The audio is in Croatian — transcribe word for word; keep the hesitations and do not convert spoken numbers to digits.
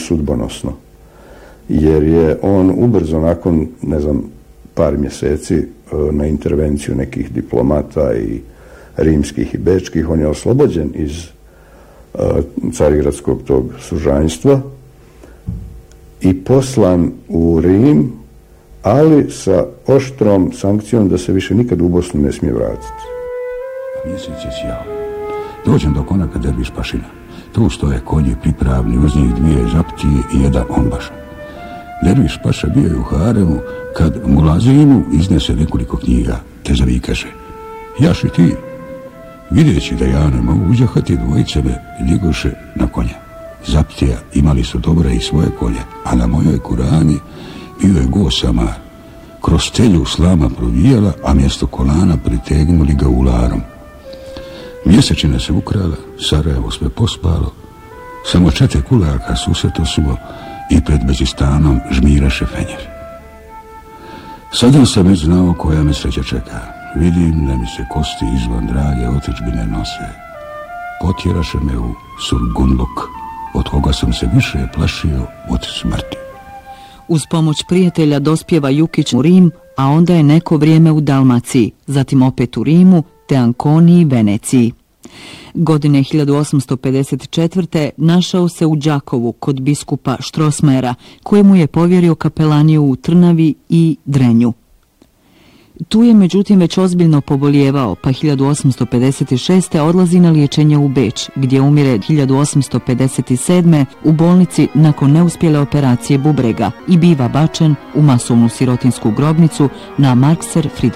sudbonosno, jer je on ubrzo nakon, ne znam, par mjeseci na intervenciju nekih diplomata i rimskih i bečkih, on je oslobođen iz carigradskog tog sužanjstva i poslan u Rim, ali sa oštrom sankcijom da se više nikad u Bosnu ne smije vratiti. Mjesec je sjao. Dođem do konaka Derviš Pašina. Tu stoje konji pripravni, uz njih dvije zaptije i jedan ombaša. Derviš Paša bio je u haremu kad Mulazinu iznese nekoliko knjiga, te zavikaše: jaš i ti. Vidjeći da ja ne mogu uđahati, dvojice me ljegoše na konja. Zaptija imali su dobre i svoje konje, a na mojoj kurani bio je go samar. Kroz telju slama provijala, a mjesto kolana pritegnuli ga ularom. Mjesečina se ukrala, Sarajevo sve pospalo, samo čete kulaka susretosmo i pred Bezistanom žmiraše fenjer. Sada sam već znao koja me sreća čeka. Vidim da mi se kosti izvan drage otečbine nose. Potjeraše me u Surgunluk, od koga sam se više plašio od smrti. Uz pomoć prijatelja dospjeva Jukić u Rim, a onda je neko vrijeme u Dalmaciji, zatim opet u Rimu, te Anconi i Veneciji. Godine hiljadu osamsto pedeset četvrte našao se u Đakovu kod biskupa Štrosmajera, kojemu je povjerio kapelaniju u Trnavi i Drenju. Tu je međutim već ozbiljno pobolijevao, pa hiljadu osamsto pedeset šeste odlazi na liječenje u Beč, gdje umire hiljadu osamsto pedeset sedme u bolnici nakon neuspjele operacije bubrega i biva bačen u masovnu sirotinsku grobnicu na Markser Friedhof.